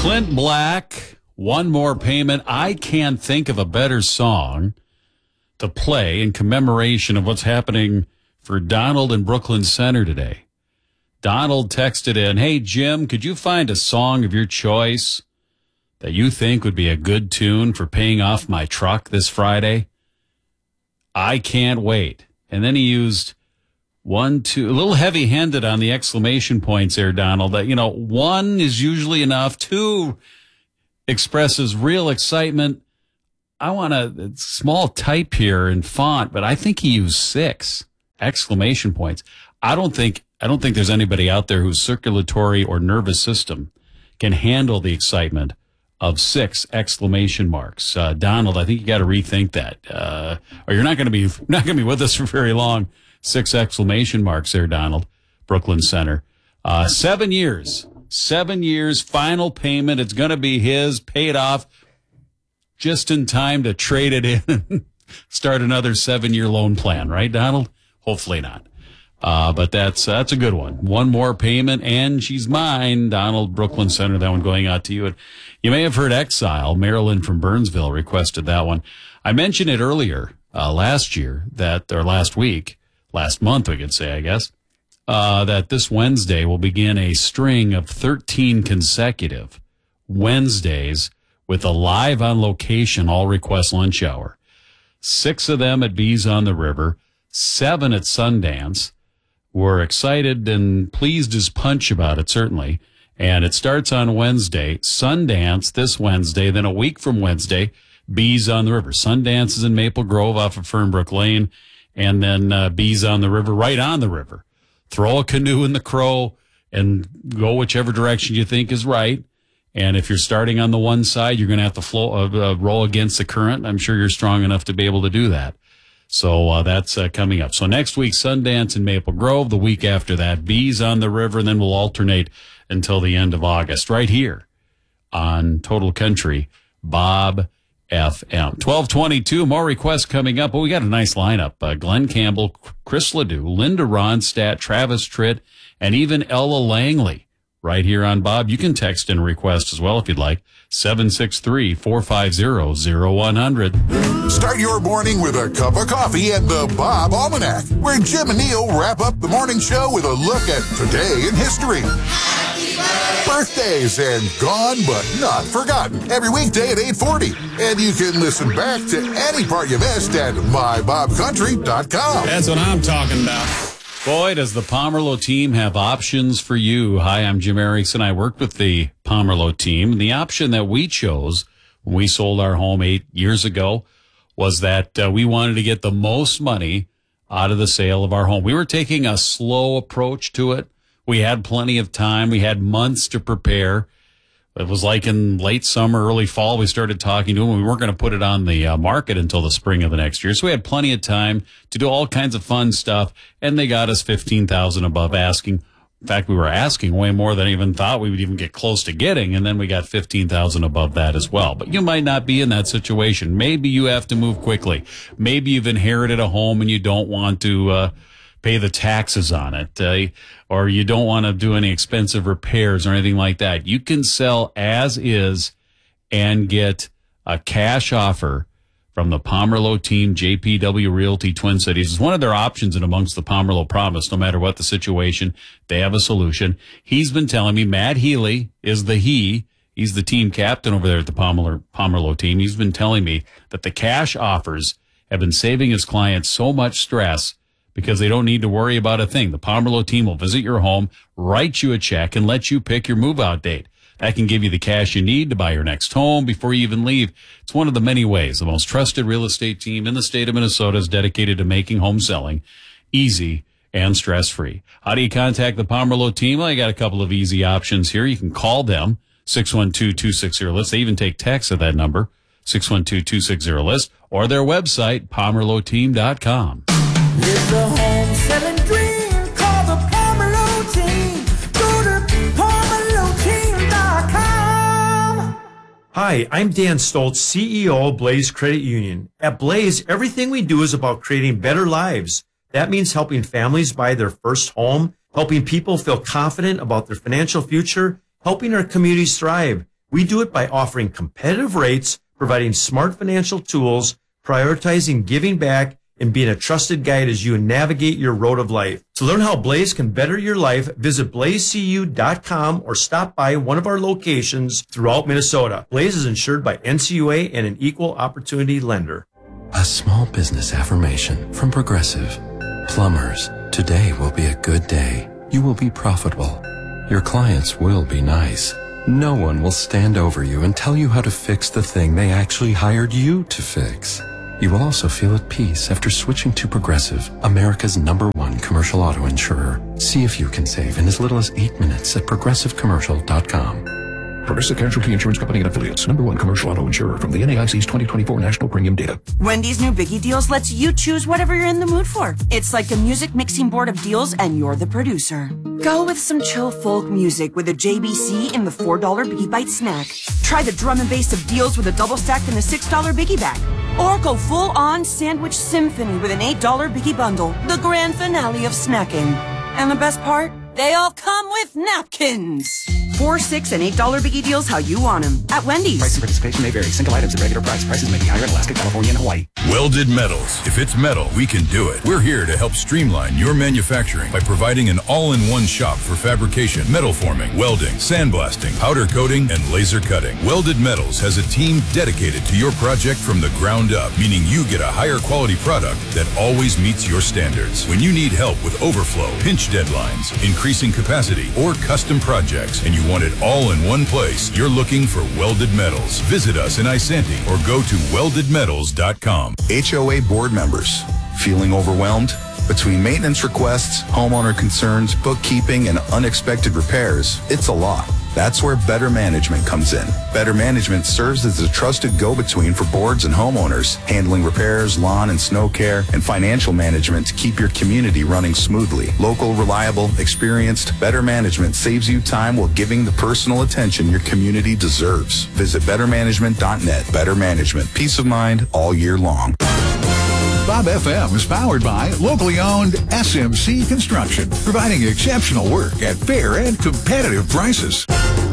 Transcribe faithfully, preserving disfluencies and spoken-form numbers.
Clint Black, One More Payment. I can't think of a better song to play in commemoration of what's happening for Donald in Brooklyn Center today. Donald texted in, "Hey, Jim, could you find a song of your choice that you think would be a good tune for paying off my truck this Friday? I can't wait." And then he used one, two, a little heavy-handed on the exclamation points there, Donald. That, you know, one is usually enough. Two expresses real excitement. I want a small type here in font, but I think he used six exclamation points. I don't think I don't think there's anybody out there whose circulatory or nervous system can handle the excitement of six exclamation marks. Uh, Donald, I think you got to rethink that, uh, or you're not going to be not going to be with us for very long. Six exclamation marks there, Donald. Brooklyn Center. Uh, seven years. Seven years, final payment. It's going to be his, paid off just in time to trade it in and start another seven-year loan plan, right, Donald? Hopefully not. Uh, but that's uh, that's a good one. One more payment, and she's mine. Donald, Brooklyn Center, that one going out to you. And you may have heard Exile, Marilyn from Burnsville, requested that one. I mentioned it earlier uh, last year, that or last week, last month, we could say, I guess, uh, that this Wednesday will begin a string of thirteen consecutive Wednesdays with a live on location all request lunch hour. Six of them at Bees on the River, seven at Sundance. We're excited and pleased as punch about it, certainly. And it starts on Wednesday, Sundance this Wednesday, then a week from Wednesday, Bees on the River. Sundance is in Maple Grove off of Fernbrook Lane, and then uh, Bees on the River, right on the river. Throw a canoe in the Crow and go whichever direction you think is right. And if you're starting on the one side, you're going to have to flow, uh, uh, roll against the current. I'm sure you're strong enough to be able to do that. So uh, that's uh, coming up. So next week, Sundance in Maple Grove. The week after that, Bees on the River. And then we'll alternate until the end of August right here on Total Country Bob F M. twelve twenty-two, more requests coming up. Well, we got a nice lineup. Uh, Glenn Campbell, Chris Ledoux, Linda Ronstadt, Travis Tritt, and even Ella Langley right here on Bob. You can text and request as well if you'd like. seven six three, four five zero, zero one zero zero. Start your morning with a cup of coffee and the Bob Almanac, where Jim and Neil wrap up the morning show with a look at today in history. Birthdays and gone but not forgotten every weekday at eight forty. And you can listen back to any part you missed at my bob country dot com. That's what I'm talking about. Boy, does the Pomerleau team have options for you. Hi, I'm Jim Erickson. I worked with the Pomerleau team. The option that we chose when we sold our home eight years ago was that uh, we wanted to get the most money out of the sale of our home. We were taking a slow approach to it. We had plenty of time. We had months to prepare. It was like in late summer, early fall, we started talking to them. We weren't going to put it on the uh, market until the spring of the next year. So we had plenty of time to do all kinds of fun stuff. And they got us fifteen thousand dollars above asking. In fact, we were asking way more than I even thought we would even get close to getting. And then we got fifteen thousand dollars above that as well. But you might not be in that situation. Maybe you have to move quickly. Maybe you've inherited a home and you don't want to, uh, pay the taxes on it, uh, or you don't want to do any expensive repairs or anything like that. You can sell as is and get a cash offer from the Pomerleau team, J P W Realty Twin Cities. It's one of their options and amongst the Pomerleau promise. No matter what the situation, they have a solution. He's been telling me, Matt Healy is the he. He's the team captain over there at the Pomerleau, Pomerleau team. He's been telling me that the cash offers have been saving his clients so much stress because they don't need to worry about a thing. The Pomerleau team will visit your home, write you a check, and let you pick your move-out date. That can give you the cash you need to buy your next home before you even leave. It's one of the many ways the most trusted real estate team in the state of Minnesota is dedicated to making home selling easy and stress-free. How do you contact the Pomerleau team? Well, I got a couple of easy options here. You can call them, six one two, two six zero, list. They even take texts at that number, six one two, two six zero, list, or their website, pomerleau team dot com. It's a home selling dream. Call the Pomerleau team. Go to pomerleau team dot com. Hi, I'm Dan Stoltz, C E O of Blaze Credit Union. At Blaze, everything we do is about creating better lives. That means helping families buy their first home, helping people feel confident about their financial future, helping our communities thrive. We do it by offering competitive rates, providing smart financial tools, prioritizing giving back, and being a trusted guide as you navigate your road of life. To learn how Blaze can better your life, visit blaze c u dot com or stop by one of our locations throughout Minnesota. Blaze is insured by N C U A and an equal opportunity lender. A small business affirmation from Progressive. Plumbers, today will be a good day. You will be profitable. Your clients will be nice. No one will stand over you and tell you how to fix the thing they actually hired you to fix. You will also feel at peace after switching to Progressive, America's number one commercial auto insurer. See if you can save in as little as eight minutes at progressive commercial dot com. Progressive Casualty Insurance Company and Affiliates. Number one commercial auto insurer from the N A I C's twenty twenty-four National Premium Data. Wendy's new Biggie Deals lets you choose whatever you're in the mood for. It's like a music mixing board of deals and you're the producer. Go with some chill folk music with a J B C in the four dollar Biggie Bite snack. Try the drum and bass of deals with a double stack in the six dollar Biggie bag. Or go full-on sandwich symphony with an eight dollar Biggie bundle. The grand finale of snacking. And the best part? They all come with napkins. Four, six, and eight dollar Biggie Deals how you want them at Wendy's. Price and participation may vary. Single items at regular price. Prices may be higher in Alaska, California, and Hawaii. Welded Metals. If it's metal, we can do it. We're here to help streamline your manufacturing by providing an all-in-one shop for fabrication, metal forming, welding, sandblasting, powder coating, and laser cutting. Welded Metals has a team dedicated to your project from the ground up, meaning you get a higher quality product that always meets your standards. When you need help with overflow, pinch deadlines, increasing capacity, or custom projects, and you want it all in one place, you're looking for Welded Metals. Visit us in Isanti or go to welded metals dot com. H O A board members, feeling overwhelmed? Between maintenance requests, homeowner concerns, bookkeeping, and unexpected repairs, it's a lot. That's where Better Management comes in. Better Management serves as a trusted go-between for boards and homeowners, handling repairs, lawn and snow care, and financial management to keep your community running smoothly. Local, reliable, experienced, Better Management saves you time while giving the personal attention your community deserves. Visit better management dot net. Better Management. Peace of mind all year long. Bob F M is powered by locally owned S M C Construction, providing exceptional work at fair and competitive prices.